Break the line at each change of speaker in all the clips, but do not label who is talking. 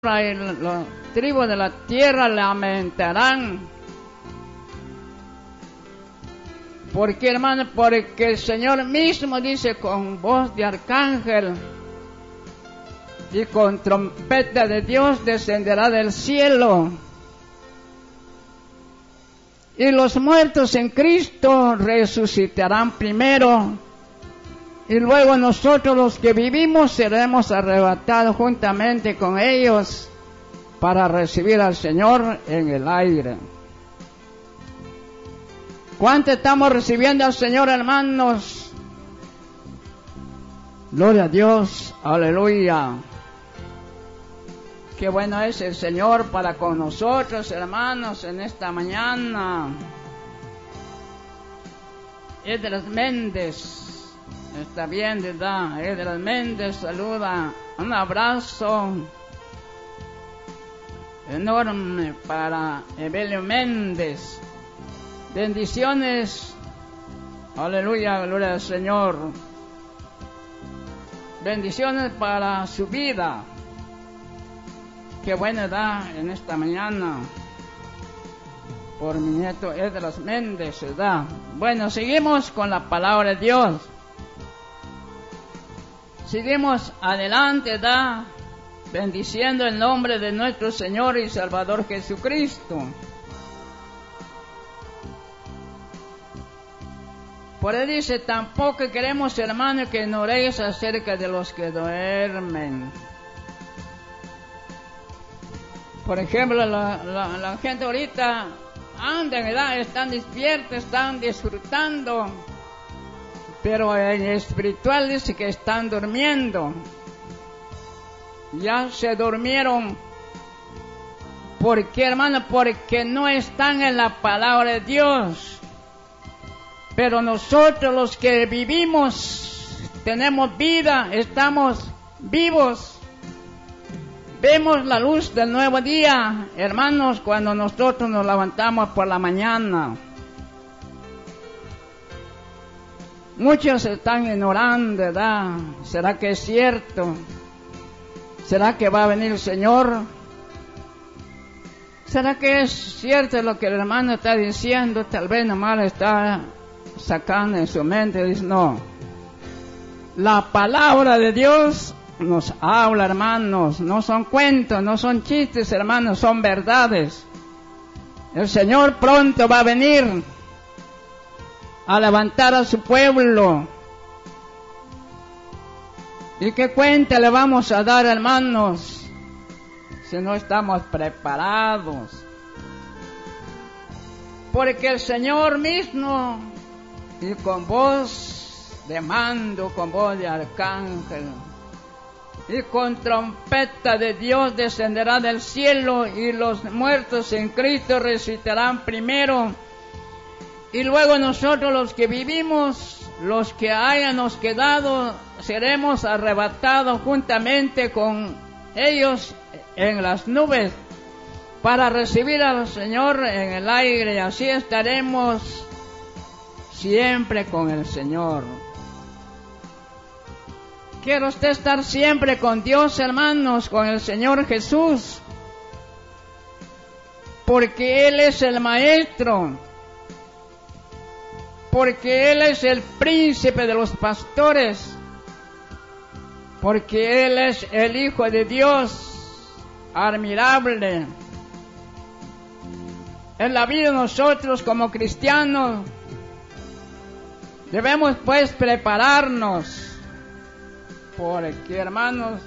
y los tribus de la tierra lamentarán. Porque, hermano, porque el Señor mismo dice con voz de arcángel y con trompeta de Dios descenderá del cielo. Y los muertos en Cristo resucitarán primero. Y luego nosotros los que vivimos seremos arrebatados juntamente con ellos para recibir al Señor en el aire. ¿Cuánto estamos recibiendo al Señor, hermanos? Gloria a Dios, aleluya. Qué bueno es el Señor para con nosotros, hermanos, en esta mañana. Edras Méndez. Está bien, ¿verdad? Edras Méndez saluda. Un abrazo enorme para Evelio Méndez. Bendiciones. Aleluya, gloria al Señor. Bendiciones para su vida. Qué buena da en esta mañana. Por mi nieto Edras Méndez, ¿verdad? Bueno, seguimos con la palabra de Dios. Seguimos adelante, ¿verdad? Bendiciendo el nombre de nuestro Señor y Salvador Jesucristo. Por él dice, tampoco queremos, hermanos, que ignoréis acerca de los que duermen. Por ejemplo, la gente ahorita anda, ¿verdad? Están despiertos, están disfrutando. Pero en espiritual dice que están durmiendo. Ya se durmieron. ¿Por qué, hermano? Porque no están en la palabra de Dios. Pero nosotros los que vivimos, tenemos vida, estamos vivos. Vemos la luz del nuevo día, hermanos, cuando nosotros nos levantamos por la mañana. Muchos están ignorando, ¿verdad? ¿Será que es cierto? ¿Será que va a venir el Señor? ¿Será que es cierto lo que el hermano está diciendo? Tal vez nomás está sacando en su mente. Dice, no. La palabra de Dios nos habla, hermanos. No son cuentos, no son chistes, hermanos, son verdades. El Señor pronto va a venir a levantar a su pueblo. ¿Y qué cuenta le vamos a dar, hermanos, si no estamos preparados? Porque el Señor mismo, y con voz de mando, con voz de arcángel, y con trompeta de Dios descenderá del cielo, y los muertos en Cristo resucitarán primero. Y luego nosotros los que vivimos, los que hayamos quedado, seremos arrebatados juntamente con ellos en las nubes para recibir al Señor en el aire. Y así estaremos siempre con el Señor. ¿Quiere usted estar siempre con Dios, hermanos, con el Señor Jesús? Porque Él es el Maestro. Porque Él es el príncipe de los pastores. Porque Él es el Hijo de Dios, admirable. En la vida de nosotros como cristianos, debemos pues prepararnos. Porque, hermanos,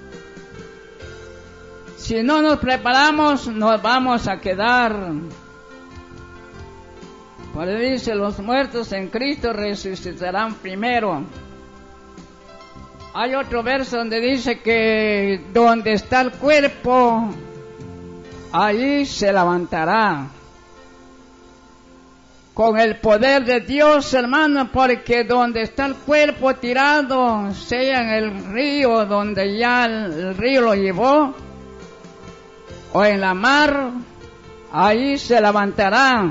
si no nos preparamos, nos vamos a quedar. Por eso dice, los muertos en Cristo resucitarán primero. Hay otro verso donde dice que donde está el cuerpo, ahí se levantará. Con el poder de Dios, hermano, porque donde está el cuerpo tirado, sea en el río donde ya el río lo llevó, o en la mar, ahí se levantará.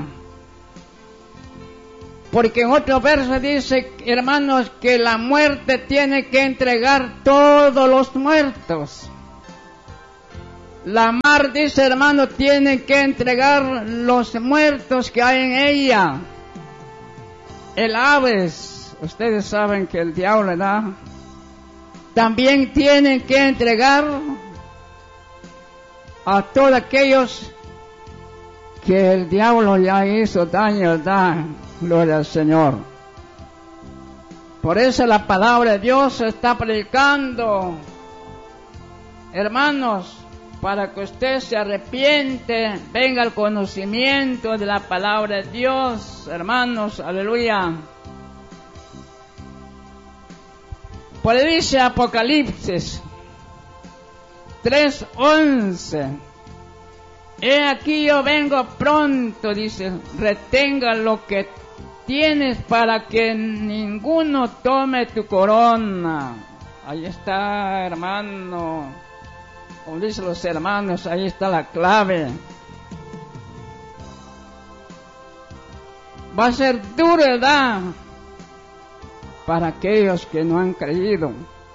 Porque en otro verso dice, hermanos, que la muerte tiene que entregar todos los muertos. La mar, dice hermano, tiene que entregar los muertos que hay en ella. El aves, ustedes saben que el diablo le da. También tienen que entregar a todos aquellos que el diablo ya hizo daño, ¿verdad? Gloria al Señor. Por eso la palabra de Dios se está predicando, hermanos, para que usted se arrepiente, venga al conocimiento de la palabra de Dios, hermanos, aleluya. Por ahí dice Apocalipsis 3:11. He aquí yo vengo pronto, dice, retenga lo que tienes para que ninguno tome tu corona. Ahí está, hermano. Como dicen los hermanos, ahí está la clave. Va a ser duro, ¿verdad? Para aquellos que no han creído.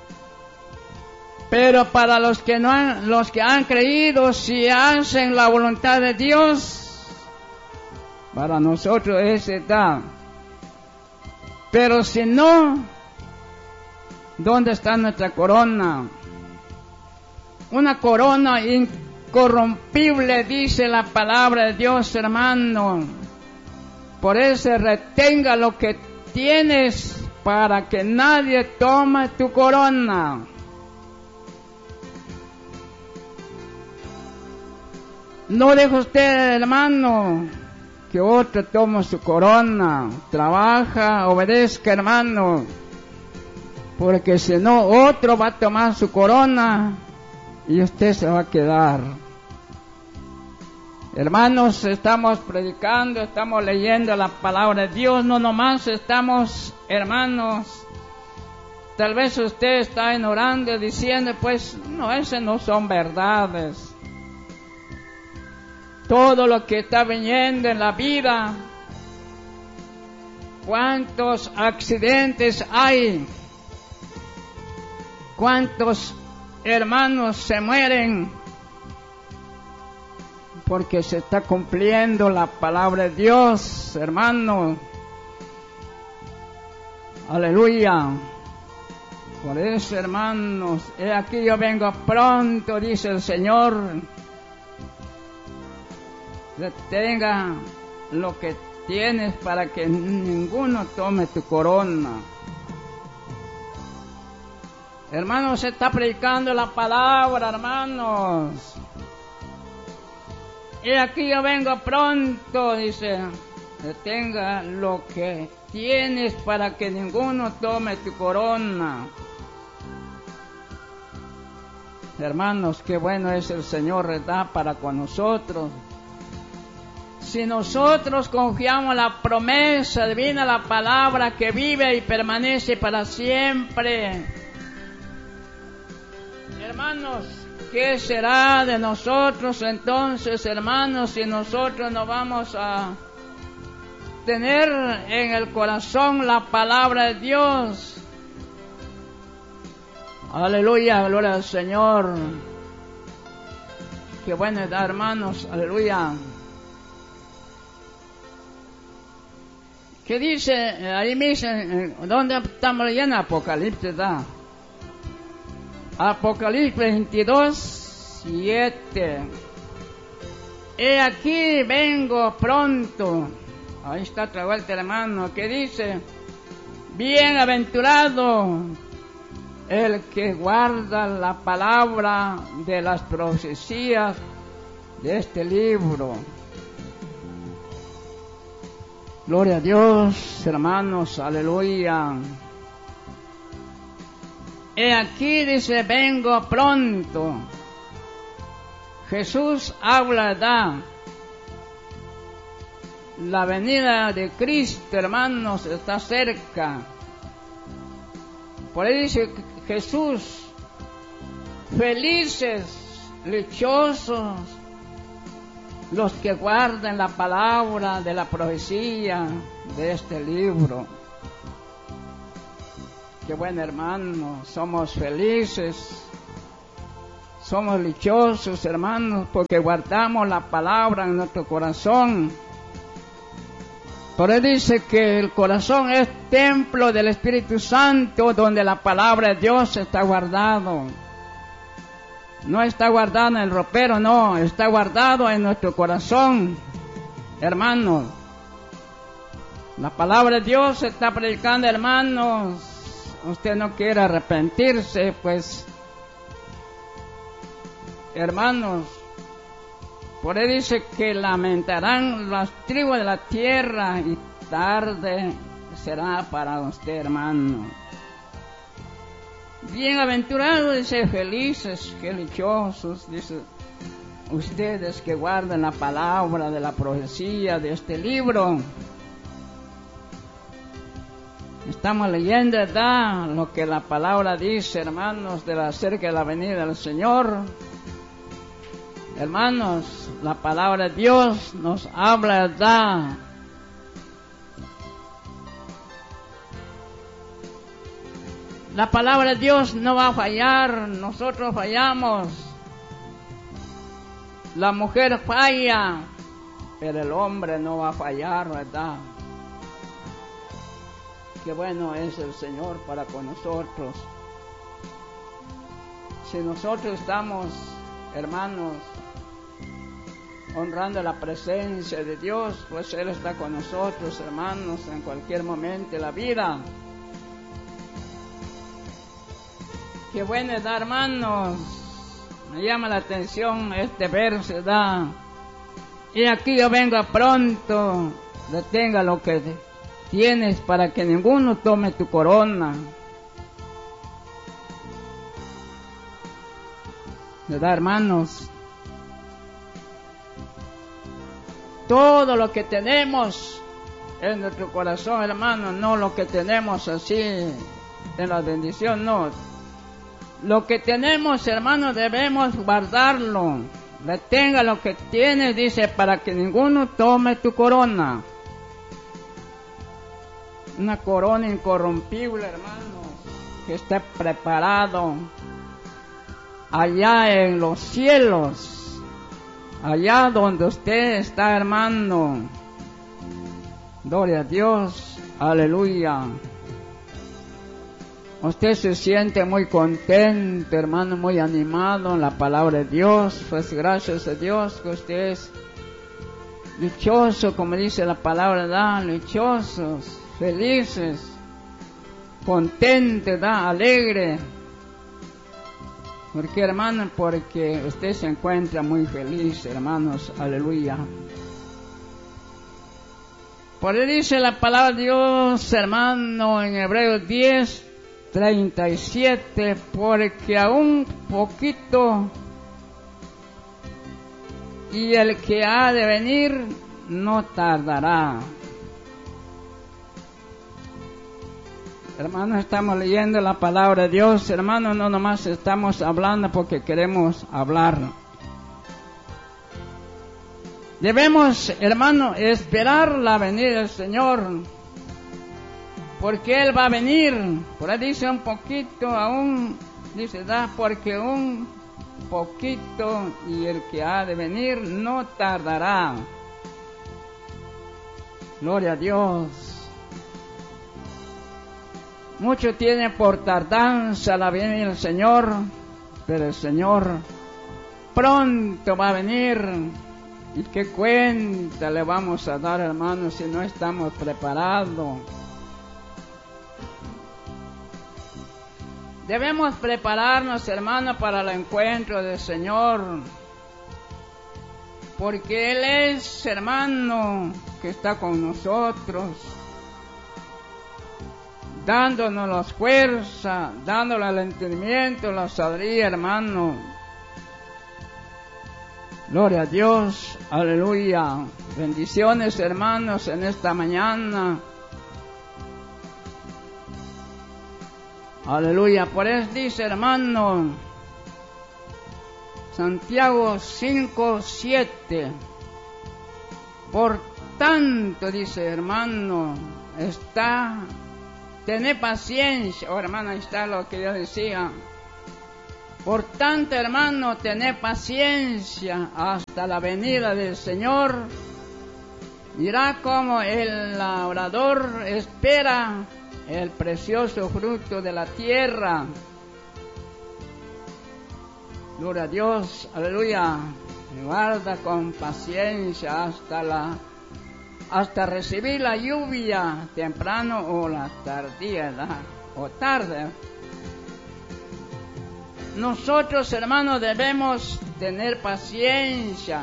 Pero para los que han creído, si hacen la voluntad de Dios, para nosotros es verdad. Pero si no, ¿dónde está nuestra corona? Una corona incorrompible, dice la palabra de Dios, hermano. Por eso retenga lo que tienes para que nadie tome tu corona. No deje usted, hermano, que otro tome su corona. Trabaja, obedezca, hermano, porque si no, otro va a tomar su corona y usted se va a quedar. Hermanos, estamos predicando, estamos leyendo la palabra de Dios, no nomás estamos, hermanos, tal vez usted está orando diciendo, pues, no, esas no son verdades. Todo lo que está viniendo en la vida, cuántos accidentes hay, cuántos hermanos se mueren, porque se está cumpliendo la palabra de Dios, hermano. Aleluya. Por eso, hermanos, he aquí yo vengo pronto, dice el Señor. Retenga lo que tienes para que ninguno tome tu corona. Hermanos, se está predicando la palabra, hermanos. Y aquí yo vengo pronto, dice, retenga lo que tienes para que ninguno tome tu corona. Hermanos, qué bueno es el Señor, ¿verdad?, para con nosotros. Si nosotros confiamos en la promesa divina, la palabra que vive y permanece para siempre, hermanos, ¿qué será de nosotros entonces, hermanos, si nosotros no vamos a tener en el corazón la palabra de Dios? Aleluya, gloria al Señor. Qué bueno es, hermanos, aleluya. ¿Qué dice ahí mismo? ¿Dónde estamos leyendo? Apocalipsis, ¿da? Apocalipsis 22:7. He aquí vengo pronto. Ahí está otra vuelta, hermano. ¿Qué dice? Bienaventurado el que guarda la palabra de las profecías de este libro. Gloria a Dios, hermanos, aleluya. He aquí, dice, vengo pronto. Jesús habla, la venida de Cristo, hermanos, está cerca. Por ahí dice Jesús, felices, dichosos los que guardan la palabra de la profecía de este libro. Qué bueno, hermano, somos felices Somos dichosos, hermanos, porque guardamos la palabra en nuestro corazón. Por eso dice que el corazón es templo del Espíritu Santo, donde la palabra de Dios está guardado. No está guardado en el ropero, no, está guardado en nuestro corazón, hermanos. La palabra de Dios se está predicando, hermanos. Usted no quiere arrepentirse, pues, hermanos, por eso dice que lamentarán las tribus de la tierra y tarde será para usted, hermano. Bienaventurados, dice, felices, que dichosos, dice, ustedes que guardan la palabra de la profecía de este libro. Estamos leyendo, ¿verdad?, lo que la palabra dice, hermanos, acerca de la venida del Señor. Hermanos, la palabra de Dios nos habla, ¿verdad?, la palabra de Dios no va a fallar, nosotros fallamos. La mujer falla, pero el hombre no va a fallar, ¿verdad? Qué bueno es el Señor para con nosotros. Si nosotros estamos, hermanos, honrando la presencia de Dios, pues Él está con nosotros, hermanos, en cualquier momento de la vida. Qué bueno es, hermanos. Me llama la atención este verso, ¿verdad? Y aquí yo vengo pronto, detenga lo que tienes para que ninguno tome tu corona. ¿Verdad, hermanos? Todo lo que tenemos en nuestro corazón, hermanos, no lo que tenemos así en la bendición, no. Lo que tenemos, hermanos, debemos guardarlo. Detenga lo que tienes, dice, para que ninguno tome tu corona. Una corona incorrompible, hermanos, que esté preparado allá en los cielos, allá donde usted está, hermano. Gloria a Dios, aleluya. Usted se siente muy contento, hermano, muy animado en la palabra de Dios. Pues gracias a Dios que usted es dichoso, como dice la palabra, ¿verdad? Dichosos, felices, contentos, ¿verdad? Alegre. ¿Por qué, hermano? Porque usted se encuentra muy feliz, hermanos, aleluya. Por eso dice la palabra de Dios, hermano, en Hebreos 10:37, porque aún poquito y el que ha de venir no tardará. Hermanos, estamos leyendo la palabra de Dios, hermanos, no nomás estamos hablando porque queremos hablar. Debemos, hermano, esperar la venida del Señor, porque Él va a venir. Por ahí dice un poquito, aún, dice, da, porque un poquito y el que ha de venir no tardará. Gloria a Dios. Mucho tiene por tardanza la venida del Señor, pero el Señor pronto va a venir. ¿Y qué cuenta le vamos a dar, hermanos, si no estamos preparados? Debemos prepararnos, hermanos, para el encuentro del Señor, porque Él es, hermano, que está con nosotros, dándonos la fuerza, dándonos el entendimiento, la sabiduría, hermano. Gloria a Dios, aleluya. Bendiciones, hermanos, en esta mañana. Aleluya. Por eso dice, hermano, Santiago 5:7. Por tanto, dice, hermano, tened paciencia. Oh, hermano, ahí está lo que yo decía. Por tanto, hermano, tened paciencia hasta la venida del Señor. Mirá cómo el labrador espera el precioso fruto de la tierra. Gloria a Dios, aleluya. Guarda con paciencia hasta recibir la lluvia temprano o la tardía, o tarde. Nosotros, hermanos, debemos tener paciencia,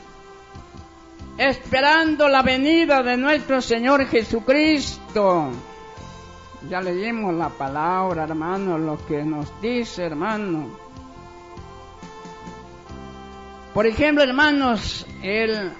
esperando la venida de nuestro Señor Jesucristo. Ya leímos la palabra, hermano, lo que nos dice, hermano. Por ejemplo, hermanos, el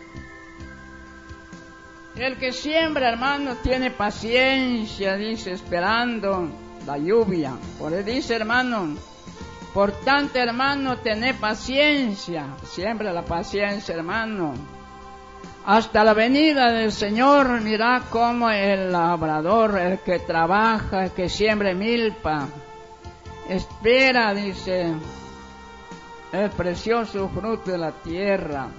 que siembra, hermano, tiene paciencia, dice, esperando la lluvia. Por eso dice, hermano, por tanto, hermano, tened paciencia, siembra la paciencia, hermano, hasta la venida del Señor. Mirá cómo el labrador, el que trabaja, el que siembra milpa, espera, dice, el precioso fruto de la tierra.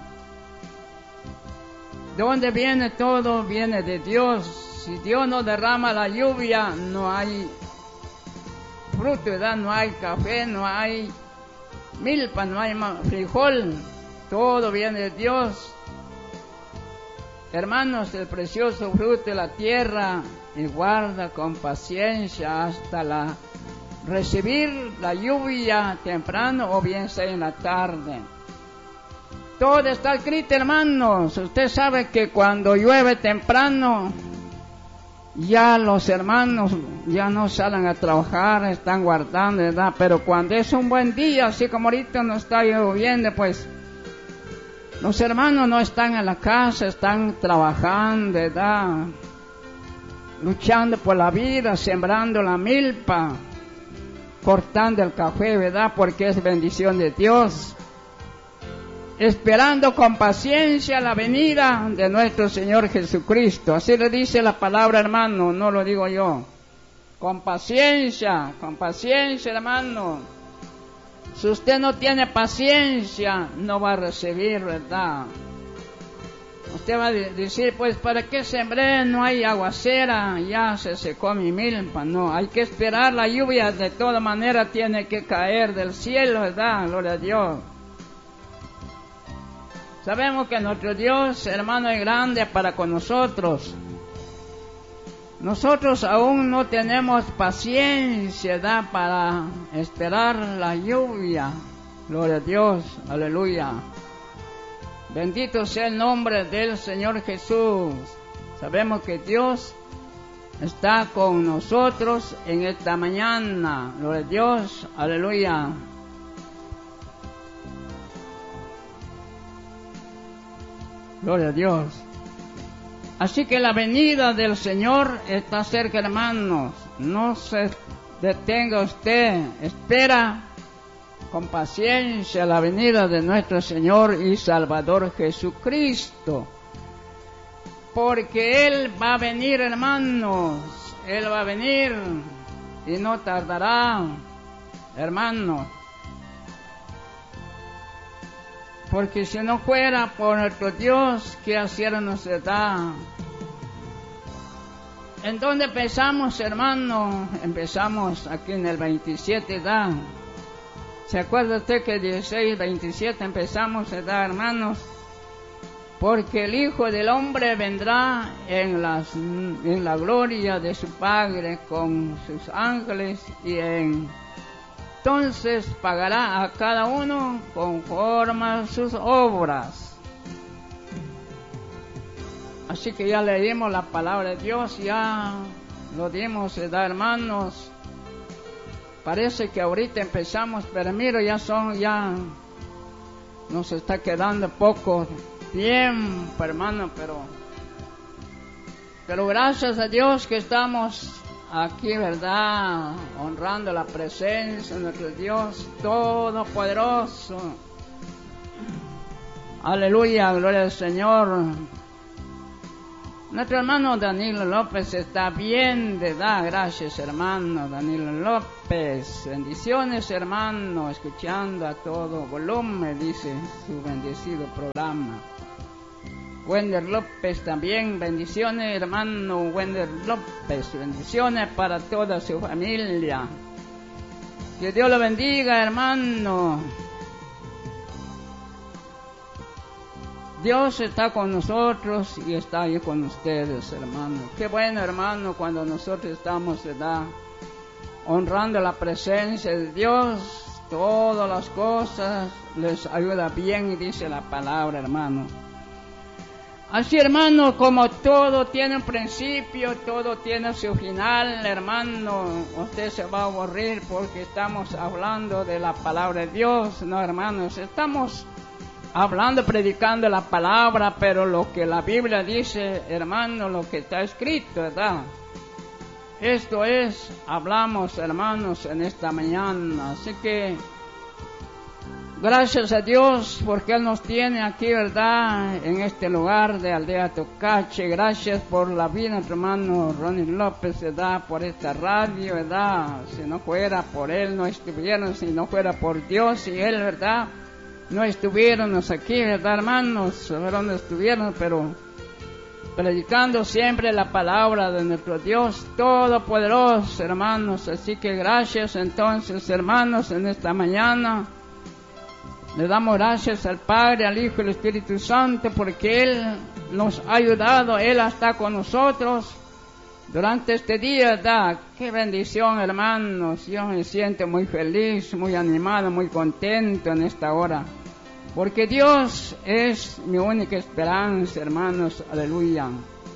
¿De dónde viene todo? Viene de Dios. Si Dios no derrama la lluvia, no hay fruto, ¿verdad? No hay café, no hay milpa, no hay frijol. Todo viene de Dios. Hermanos, el precioso fruto de la tierra, y guarda con paciencia hasta recibir la lluvia temprano o bien sea en la tarde. Todo está escrito, hermanos. Usted sabe que cuando llueve temprano, ya los hermanos ya no salen a trabajar, están guardando, ¿verdad? Pero cuando es un buen día, así como ahorita no está lloviendo, pues los hermanos no están en la casa, están trabajando, ¿verdad? Luchando por la vida, sembrando la milpa, cortando el café, ¿verdad? Porque es bendición de Dios. Esperando con paciencia la venida de nuestro Señor Jesucristo. Así le dice la palabra, hermano, no lo digo yo. Con paciencia, hermano. Si usted no tiene paciencia, no va a recibir, ¿verdad? Usted va a decir, pues, ¿para qué sembré? No hay aguacera, ya se secó mi milpa. No, hay que esperar la lluvia, de toda manera tiene que caer del cielo, ¿verdad? Gloria a Dios. Sabemos que nuestro Dios, hermano, es grande para con nosotros. Nosotros aún no tenemos paciencia, ¿verdad?, para esperar la lluvia. Gloria a Dios, aleluya. Bendito sea el nombre del Señor Jesús. Sabemos que Dios está con nosotros en esta mañana. Gloria a Dios, aleluya. Gloria a Dios. Así que la venida del Señor está cerca, hermanos. No se detenga usted. Espera con paciencia la venida de nuestro Señor y Salvador Jesucristo. Porque Él va a venir, hermanos. Él va a venir y no tardará, hermanos. Porque si no fuera por nuestro Dios, ¿qué haciéramos, verdad? ¿En dónde empezamos, hermano? Empezamos aquí en el 27, ¿verdad? ¿Se acuerda usted que 16, 27 empezamos, verdad, hermanos? Porque el Hijo del Hombre vendrá en la gloria de su Padre con sus ángeles y entonces pagará a cada uno conforme a sus obras. Así que ya leímos la palabra de Dios, ya lo dimos, ¿verdad, hermanos? Parece que ahorita empezamos, pero mira, ya nos está quedando poco tiempo, hermano, pero gracias a Dios que estamos aquí, ¿verdad?, honrando la presencia de nuestro Dios Todopoderoso. Aleluya, gloria al Señor. Nuestro hermano Danilo López está bien, de edad. Gracias, hermano Danilo López. Bendiciones, hermano, escuchando a todo volumen, dice su bendecido programa. Wender López también, bendiciones, hermano Wender López. Bendiciones para toda su familia. Que Dios lo bendiga, hermano. Dios está con nosotros y está ahí con ustedes, hermano. Qué bueno, hermano, cuando nosotros estamos, ¿verdad?, honrando la presencia de Dios. Todas las cosas les ayuda bien, dice la palabra, hermano. Así, hermano, como todo tiene un principio, todo tiene su final, hermano. Usted se va a aburrir porque estamos hablando de la palabra de Dios, no, hermanos. Estamos hablando, predicando la palabra, pero lo que la Biblia dice, hermano, lo que está escrito, ¿verdad? Esto es, hablamos, hermanos, en esta mañana. Así que, gracias a Dios, porque Él nos tiene aquí, ¿verdad?, en este lugar de Aldea Tocache. Gracias por la vida, nuestro hermano Ronnie López, ¿verdad?, por esta radio, ¿verdad? Si no fuera por Él, no estuvieron, si no fuera por Dios y Él, ¿verdad?, no estuviéramos aquí, ¿verdad, hermanos? No estuvieron, pero predicando siempre la palabra de nuestro Dios Todopoderoso, hermanos. Así que gracias entonces, hermanos, en esta mañana. Le damos gracias al Padre, al Hijo y al Espíritu Santo, porque Él nos ha ayudado, Él está con nosotros durante este día, ¿verdad? Qué bendición, hermanos. Yo me siento muy feliz, muy animado, muy contento en esta hora, porque Dios es mi única esperanza, hermanos. Aleluya.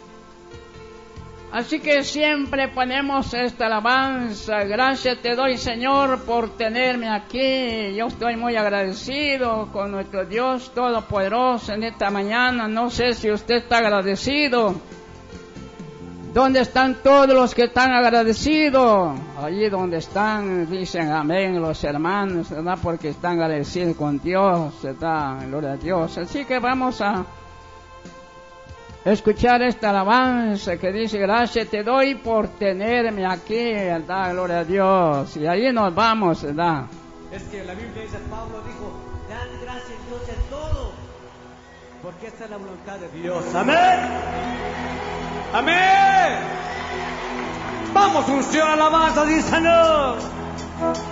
Así que siempre ponemos esta alabanza. Gracias te doy, Señor, por tenerme aquí. Yo estoy muy agradecido con nuestro Dios Todopoderoso en esta mañana. No sé si usted está agradecido. ¿Dónde están todos los que están agradecidos? Allí donde están, dicen amén los hermanos, ¿verdad? Porque están agradecidos con Dios, ¿verdad? Gloria a Dios. Así que vamos a escuchar esta alabanza que dice: gracias te doy por tenerme aquí, ¿verdad? Gloria a Dios. Y ahí nos vamos, ¿verdad?
Es que la Biblia dice, Pablo dijo, dan gracias a Dios en todo, porque esta es la voluntad de Dios. Amén. Amén. Vamos, unción, alabanza, dísanos.